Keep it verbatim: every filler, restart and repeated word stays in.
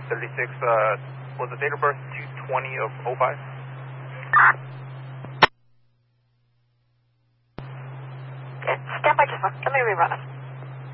thirty-six, uh, was the date of birth two twenty of oh five? Okay, stand by just one. Let me rerun it.